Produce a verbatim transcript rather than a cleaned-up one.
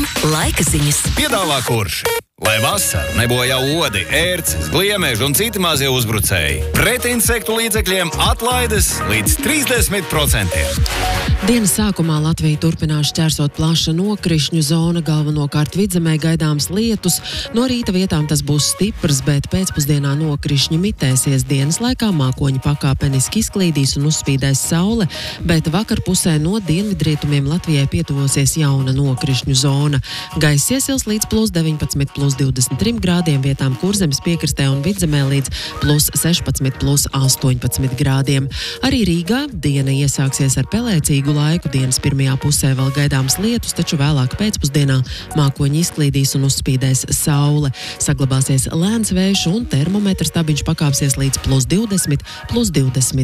Laika ziņas. Piedāvā kurš? Lai vasaru nebojā odi, ērces, gliemeži un citi mazie uzbrucēji. Pret insektu līdzekļiem atlaides līdz trīsdesmit procentiem. Dienas sākumā Latvija turpinās šķērsot plaša nokrišņu zona, galvenokārt vidzemē gaidāms lietus. No rīta vietām tas būs stiprs, bet pēcpusdienā nokrišņi mitēsies. Dienas laikā mākoņi pakāpeniski izklīdīs un uzspīdēs saule, bet vakarpusē no dienvidrietumiem Latvijai pietuvosies jauna nokrišņu zona. Gaiss iesils līdz plus deviņpadsmit, plus divdesmit trim grādiem, vietām Kurzemes piekrastē un vidzemē līdz plus sešpadsmit, plus astoņpadsmit grādiem. Arī Rīgā diena iesāksies ar pelēcīgu laiku. Dienas pirmajā pusē vēl gaidāms lietus, taču vēlāk pēcpusdienā mākoņi izklīdīs un uzspīdēs saule. Saglabāsies lēns vējš un termometra stabiņš pakāpsies līdz plus divdesmit, plus divdesmit